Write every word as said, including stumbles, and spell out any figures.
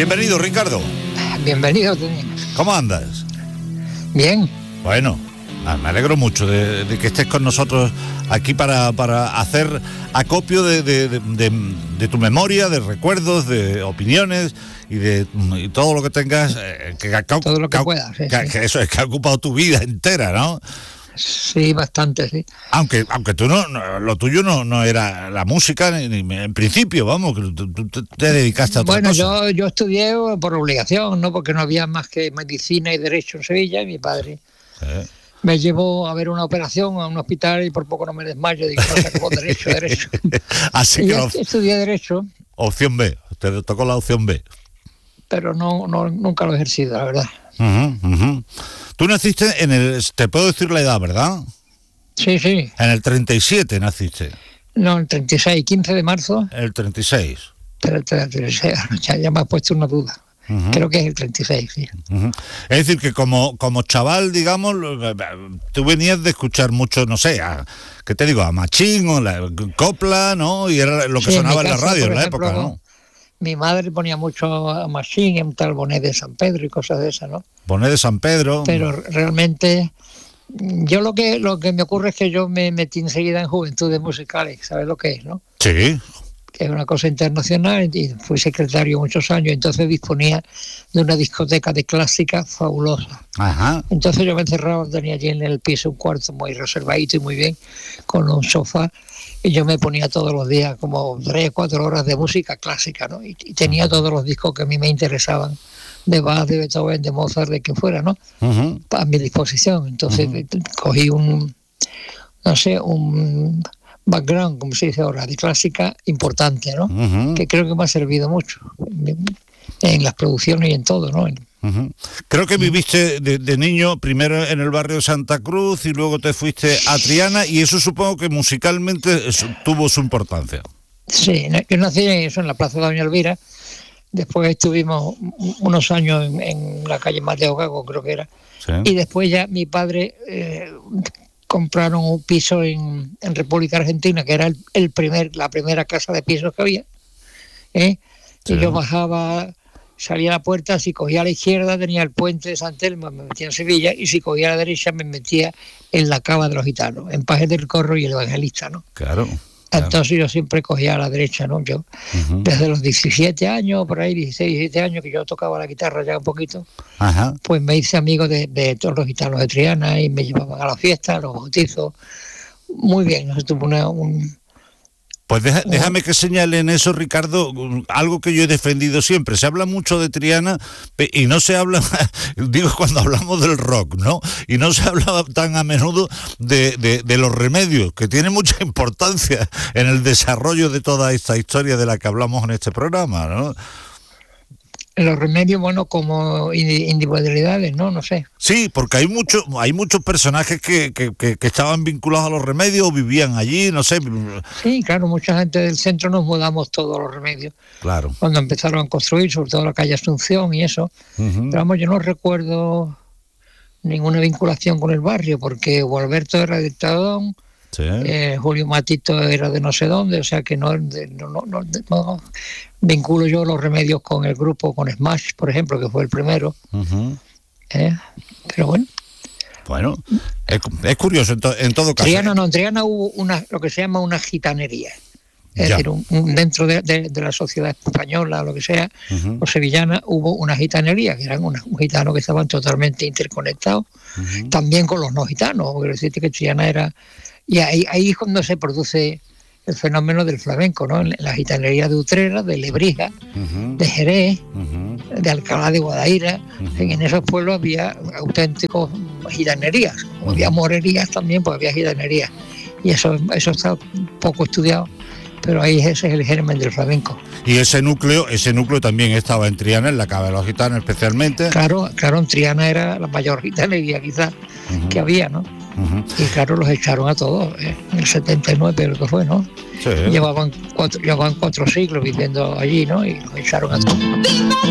Bienvenido, Ricardo. Bienvenido, Tony. ¿Cómo andas? Bien. Bueno, me alegro mucho de, de que estés con nosotros aquí para, para hacer acopio de, de, de, de, de tu memoria, de recuerdos, de opiniones y de y todo lo que tengas. Eh, que, que, todo lo que, que puedas. Sí, que, sí. que eso es que ha ocupado tu vida entera, ¿no? Sí, bastante, sí. Aunque aunque tú no, no lo tuyo no, no era la música, ni, ni en principio, vamos, que tú, tú te dedicaste a otra bueno, cosa. Bueno, yo, yo estudié por obligación, ¿no? Porque no había más que medicina y derecho en Sevilla, y mi padre Sí. me llevó a ver una operación a un hospital y por poco no me desmayo. Digo, no, sacó derecho, derecho. Así y que yo la estudié derecho, opción B, te tocó la opción B. pero no, no nunca lo he ejercido, la verdad. Uh-huh, uh-huh. Tú naciste en el... Te puedo decir la edad, ¿verdad? Sí, sí. En el treinta y siete naciste. No, el treinta y seis, quince de marzo. El treinta y seis. Pero el treinta y seis, ya, ya me has puesto una duda. Uh-huh. Creo que es el treinta y seis, sí. Uh-huh. Es decir, que como, como chaval, digamos, tú venías de escuchar mucho, no sé, a, ¿qué te digo? A Machín o la Copla, ¿no? Y era lo que sí, sonaba en, en la casa, radio en la ejemplo, época, ¿no? Mi madre ponía mucho a Machín, un tal Bonet de San Pedro y cosas de esas, ¿no? Bonet de San Pedro. Pero realmente, yo lo que lo que me ocurre es que yo me metí enseguida en Juventudes Musicales, ¿sabes lo que es, no? Sí. Que es una cosa internacional, y fui secretario muchos años, entonces disponía de una discoteca de clásica fabulosa. Ajá. Entonces yo me encerraba, tenía allí en el piso un cuarto muy reservadito y muy bien, con un sofá, y yo me ponía todos los días como tres, cuatro horas de música clásica, ¿no? Y, y tenía uh-huh. todos los discos que a mí me interesaban, de Bach, de Beethoven, de Mozart, de quien fuera, ¿no? Uh-huh. A mi disposición. Entonces uh-huh. cogí un, no sé, un background, como se dice ahora, de clásica importante, ¿no? Uh-huh. Que creo que me ha servido mucho en las producciones y en todo, ¿no? Uh-huh. Creo que viviste de, de niño primero en el barrio de Santa Cruz y luego te fuiste a Triana, y eso supongo que musicalmente tuvo su importancia. Sí, yo nací en eso, en la Plaza de Doña Elvira. Después estuvimos unos años en, en la calle Mateo Gago, creo que era. Sí. Y después ya mi padre eh, compraron un piso en, en República Argentina, que era el, el primer, la primera casa de pisos que había. ¿eh? Sí. Y yo bajaba, salía a la puerta, si cogía a la izquierda tenía el puente de San Telmo, me metía en Sevilla, y si cogía a la derecha me metía en la Cava de los Gitanos, en Pajes del Corro y el Evangelista, ¿no? Claro. Entonces yo siempre cogía a la derecha, ¿no? Yo, uh-huh. desde los diecisiete años, por ahí, dieciséis, diecisiete años, que yo tocaba la guitarra ya un poquito, uh-huh. pues me hice amigo de, de todos los gitanos de Triana y me llevaban a las fiestas, a los bautizos. Muy bien, ¿no? Tuvo una, un... Pues deja, déjame que señale en eso, Ricardo, algo que yo he defendido siempre. Se habla mucho de Triana y no se habla, digo, cuando hablamos del rock, ¿no? Y no se habla tan a menudo de, de, de los remedios, que tienen mucha importancia en el desarrollo de toda esta historia de la que hablamos en este programa, ¿no? Los remedios, bueno, como individualidades, ¿no? No sé. Sí, porque hay muchos hay muchos personajes que, que, que, que estaban vinculados a los remedios o vivían allí, no sé. Sí, claro, mucha gente del centro nos mudamos todos los remedios. Claro. Cuando empezaron a construir, sobre todo la calle Asunción y eso. Uh-huh. Pero vamos, yo no recuerdo ninguna vinculación con el barrio, porque Gualberto era de Tadón, sí. eh, Julio Matito era de no sé dónde, o sea que no, de, no, no, no, no vinculo yo los remedios con el grupo, con Smash, por ejemplo, que fue el primero. Uh-huh. eh, pero bueno. Bueno, es, es curioso en, to, en todo caso. Triana no, en Triana hubo una, lo que se llama una gitanería. Es ya. decir, un, un, dentro de, de, de la sociedad española, lo que sea, uh-huh. o sevillana, hubo una gitanería, que eran unos gitanos que estaban totalmente interconectados, uh-huh. también con los no gitanos. Quiero decirte que Triana era... Y ahí, ahí es cuando se produce el fenómeno del flamenco, ¿no? En la gitanería de Utrera, de Lebrija, uh-huh. de Jerez, uh-huh. de Alcalá de Guadaira. Uh-huh. En esos pueblos había auténticos gitanerías. Uh-huh. Había morerías también, pues había gitanerías. Y eso, eso está poco estudiado, pero ahí ese es el germen del flamenco. Y ese núcleo, ese núcleo también estaba en Triana, en la Cava de los Gitanos especialmente. Claro, claro, en Triana era la mayor gitanería quizás uh-huh. que había, ¿no? Uh-huh. Y claro, los echaron a todos, ¿eh? En el setenta y nueve, pero que fue, ¿no? Sí. Llevaban cuatro, llevaban cuatro siglos viviendo allí, ¿no? Y los echaron a todos.